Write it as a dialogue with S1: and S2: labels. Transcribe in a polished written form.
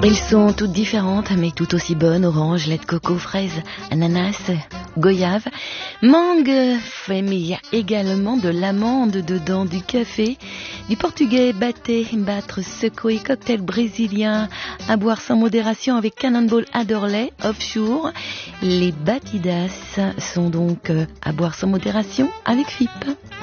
S1: Elles sont toutes différentes, mais tout aussi bonnes. Orange, lait de coco, fraise, ananas, goyave, mangue. Mais il y a également de l'amande dedans, du café, du portugais, batté, battre, secouer, cocktail brésilien, à boire sans modération avec Cannonball Adderley, offshore. Les batidas sont donc à boire sans modération avec FIP.